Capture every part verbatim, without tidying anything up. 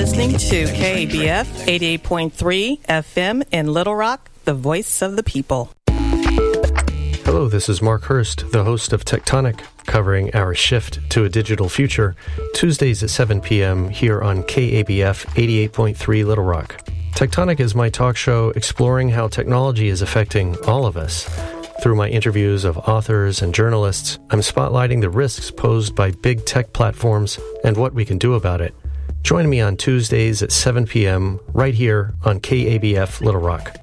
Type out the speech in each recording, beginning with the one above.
listening to K A B F eighty-eight point three F M in Little Rock, the voice of the people. Hello, this is Mark Hurst, the host of Tectonic, covering our shift to a digital future, Tuesdays at seven p.m. here on K A B F eighty-eight point three Little Rock. Tectonic is my talk show exploring how technology is affecting all of us. Through my interviews of authors and journalists, I'm spotlighting the risks posed by big tech platforms and what we can do about it. Join me on Tuesdays at seven p.m. right here on K A B F Little Rock.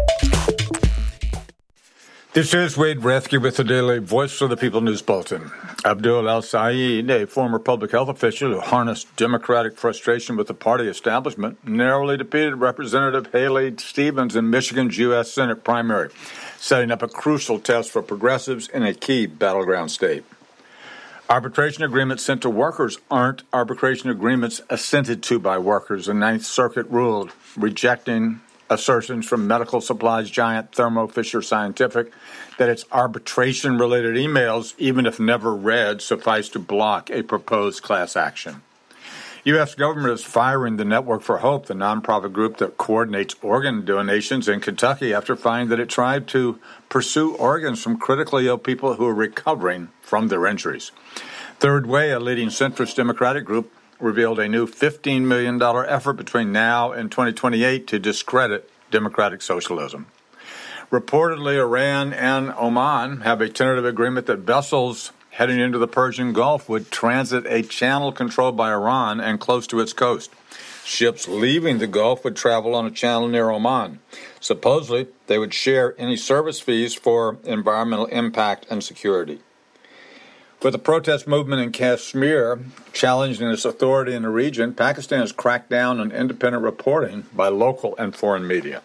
This is Wade Rathke with the Daily Voice of the People News Bulletin. Abdul El-Sayed, a former public health official who harnessed Democratic frustration with the party establishment, narrowly defeated Representative Haley Stevens in Michigan's U S Senate primary, setting up a crucial test for progressives in a key battleground state. Arbitration agreements sent to workers aren't arbitration agreements assented to by workers, the Ninth Circuit ruled, rejecting assertions from medical supplies giant Thermo Fisher Scientific that its arbitration-related emails, even if never read, suffice to block a proposed class action. U S government is firing the Network for Hope, the nonprofit group that coordinates organ donations in Kentucky, after finding that it tried to pursue organs from critically ill people who are recovering from their injuries. Third Way, a leading centrist Democratic group, revealed a new fifteen million dollars effort between now and twenty twenty-eight to discredit democratic socialism. Reportedly, Iran and Oman have a tentative agreement that vessels heading into the Persian Gulf would transit a channel controlled by Iran and close to its coast. Ships leaving the Gulf would travel on a channel near Oman. Supposedly, they would share any service fees for environmental impact and security. With the protest movement in Kashmir challenging its authority in the region, Pakistan has cracked down on independent reporting by local and foreign media.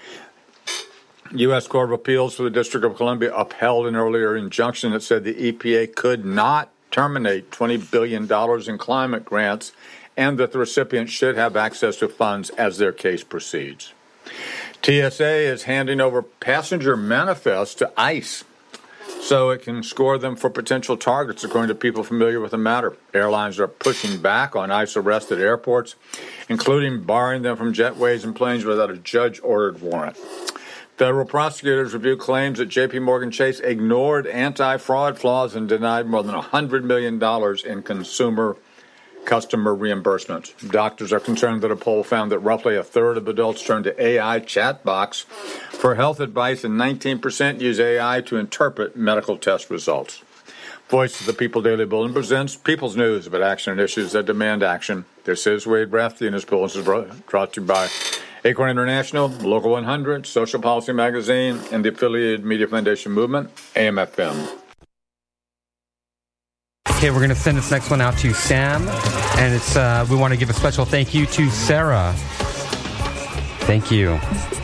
U S Court of Appeals for the District of Columbia upheld an earlier injunction that said the E P A could not terminate twenty billion dollars in climate grants and that the recipients should have access to funds as their case proceeds. T S A is handing over passenger manifests to ICE so it can score them for potential targets, according to people familiar with the matter. Airlines are pushing back on ICE arrests at airports, including barring them from jetways and planes without a judge-ordered warrant. Federal prosecutors reviewed claims that J P Morgan Chase ignored anti-fraud flaws and denied more than one hundred million dollars in consumer customer reimbursements. Doctors are concerned that a poll found that roughly a third of adults turn to A I chatbots for health advice and nineteen percent use A I to interpret medical test results. Voice of the People Daily Bulletin presents People's News about action and issues that demand action. This is Wade Rathke, and this bulletin is brought to you by Acorn International, Local one hundred, Social Policy Magazine, and the affiliated Media Foundation Movement, A M F M. Okay, we're going to send this next one out to Sam, and it's uh, we want to give a special thank you to Sarah. Thank you.